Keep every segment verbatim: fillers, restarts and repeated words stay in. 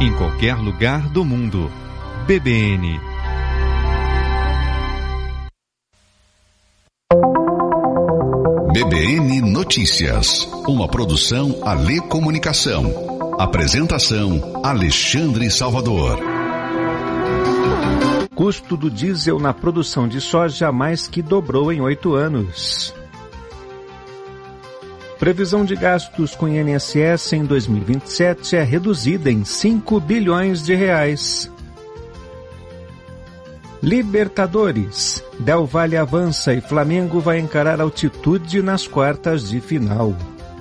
em qualquer lugar do mundo. B B N. B B N Notícias, uma produção Alê Comunicação. Apresentação Alexandre Salvador. Custo do diesel na produção de soja mais que dobrou em oito anos. Previsão de gastos com I N S S em dois mil e vinte e sete é reduzida em cinco bilhões de reais. Libertadores. Del Valle avança e Flamengo vai encarar altitude nas quartas de final.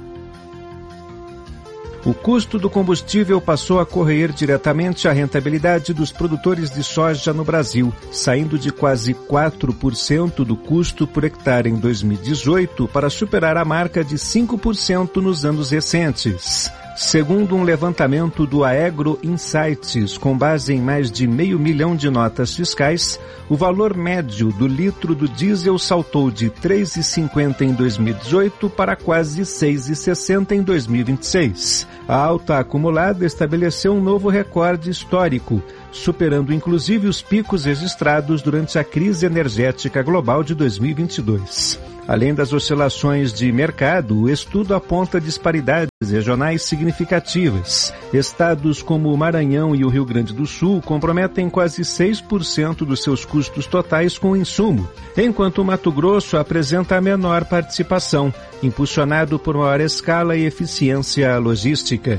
O custo do combustível passou a corroer diretamente a rentabilidade dos produtores de soja no Brasil, saindo de quase quatro por cento do custo por hectare em dois mil e dezoito para superar a marca de cinco por cento nos anos recentes. Segundo um levantamento do Aegro Insights, com base em mais de meio milhão de notas fiscais, o valor médio do litro do diesel saltou de três reais e cinquenta centavos em dois mil e dezoito para quase seis reais e sessenta centavos em dois mil e vinte e seis. A alta acumulada estabeleceu um novo recorde histórico, superando inclusive os picos registrados durante a crise energética global de dois mil e vinte e dois. Além das oscilações de mercado, o estudo aponta disparidades regionais significativas. Estados como o Maranhão e o Rio Grande do Sul comprometem quase seis por cento dos seus custos totais com o insumo, enquanto o Mato Grosso apresenta a menor participação, impulsionado por maior escala e eficiência logística.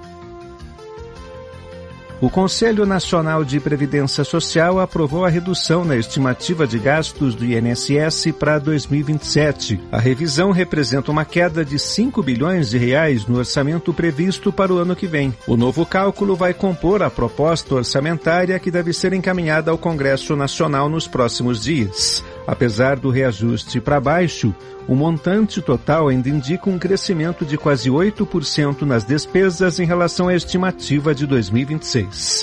O Conselho Nacional de Previdência Social aprovou a redução na estimativa de gastos do I N S S para dois mil e vinte e sete. A revisão representa uma queda de cinco bilhões de reais no orçamento previsto para o ano que vem. O novo cálculo vai compor a proposta orçamentária que deve ser encaminhada ao Congresso Nacional nos próximos dias. Apesar do reajuste para baixo, o montante total ainda indica um crescimento de quase oito por cento nas despesas em relação à estimativa de dois mil e vinte e seis.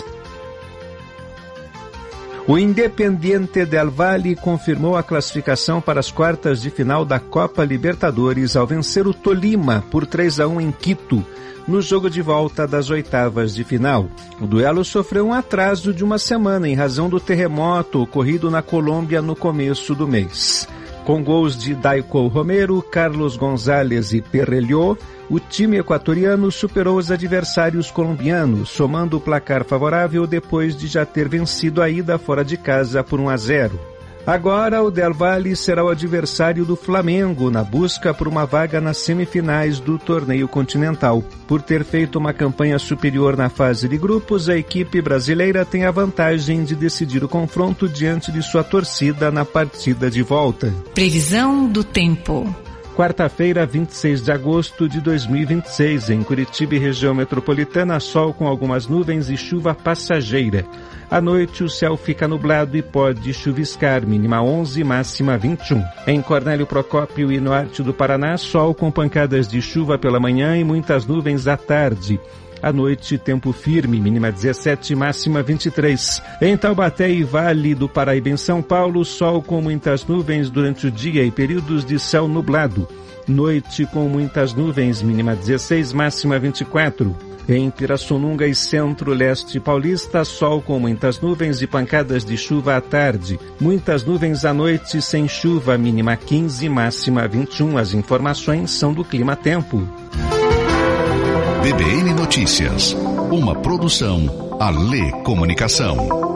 O Independiente del Valle confirmou a classificação para as quartas de final da Copa Libertadores ao vencer o Tolima por três a um em Quito, no jogo de volta das oitavas de final. O duelo sofreu um atraso de uma semana em razão do terremoto ocorrido na Colômbia no começo do mês. Com gols de Daico Romero, Carlos González e Perrello, o time equatoriano superou os adversários colombianos, somando o placar favorável depois de já ter vencido a ida fora de casa por um a zero. Agora o Del Valle será o adversário do Flamengo na busca por uma vaga nas semifinais do torneio continental. Por ter feito uma campanha superior na fase de grupos, a equipe brasileira tem a vantagem de decidir o confronto diante de sua torcida na partida de volta. Previsão do tempo. Quarta-feira, vinte e seis de agosto de dois mil e vinte e seis, em Curitiba e região metropolitana, sol com algumas nuvens e chuva passageira. À noite, o céu fica nublado e pode chuviscar, mínima onze, máxima vinte e um. Em Cornélio Procópio e norte do Paraná, sol com pancadas de chuva pela manhã e muitas nuvens à tarde. À noite, tempo firme, mínima dezessete, máxima vinte e três. Em Taubaté e Vale do Paraíba, em São Paulo, sol com muitas nuvens durante o dia e períodos de céu nublado. Noite com muitas nuvens, mínima dezesseis, máxima vinte e quatro. Em Pirassununga e Centro-Leste Paulista, sol com muitas nuvens e pancadas de chuva à tarde. Muitas nuvens à noite, sem chuva, mínima quinze, máxima vinte e um. As informações são do Clima Tempo. B B N Notícias, uma produção Alê Comunicação.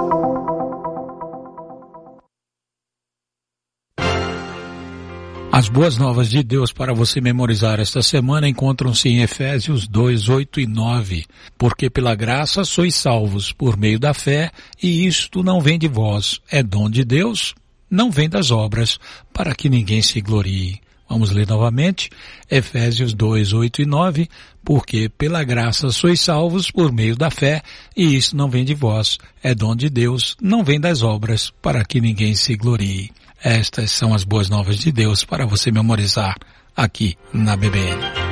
As boas novas de Deus para você memorizar esta semana encontram-se em Efésios dois, oito e nove. Porque pela graça sois salvos por meio da fé, e isto não vem de vós, é dom de Deus, não vem das obras, para que ninguém se glorie. Vamos ler novamente, Efésios dois, oito e nove, porque pela graça sois salvos por meio da fé, e isso não vem de vós, é dom de Deus, não vem das obras, para que ninguém se glorie. Estas são as boas novas de Deus para você memorizar aqui na B B N.